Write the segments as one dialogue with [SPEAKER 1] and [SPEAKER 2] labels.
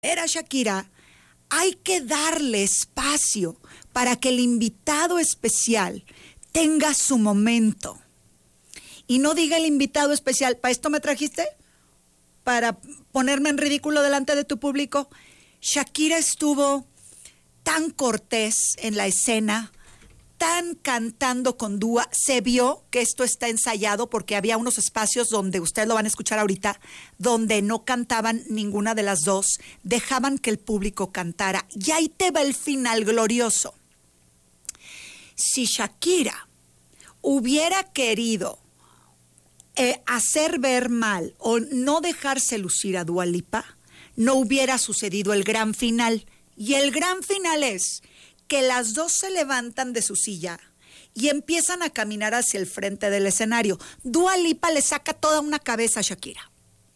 [SPEAKER 1] Era Shakira, hay que darle espacio para que el invitado especial tenga su momento. Y no diga el invitado especial, ¿para esto me trajiste? ¿Para ponerme en ridículo delante de tu público? Shakira estuvo tan cortés en la escena, tan cantando con Dua. Se vio que esto está ensayado porque había unos espacios donde, ustedes lo van a escuchar ahorita, donde no cantaban ninguna de las dos, dejaban que el público cantara. Y ahí te va el final glorioso. Si Shakira hubiera querido hacer ver mal o no dejarse lucir a Dua Lipa, no hubiera sucedido el gran final. Y el gran final es que las dos se levantan de su silla y empiezan a caminar hacia el frente del escenario. Dua Lipa le saca toda una cabeza a Shakira.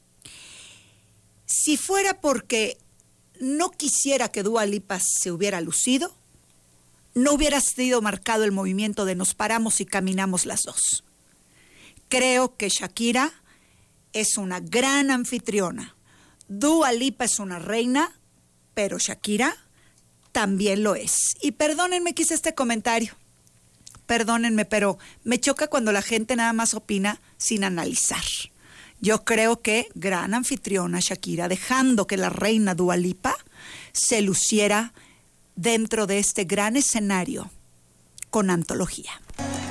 [SPEAKER 1] Si fuera porque no quisiera que Dua Lipa se hubiera lucido, no hubiera sido marcado el movimiento de nos paramos y caminamos las dos. Creo que Shakira es una gran anfitriona. Dua Lipa es una reina, pero Shakira también lo es. Y perdónenme que hice este comentario. Perdónenme, pero me choca cuando la gente nada más opina sin analizar. Yo creo que gran anfitriona Shakira, dejando que la reina Dua Lipa se luciera dentro de este gran escenario con antología.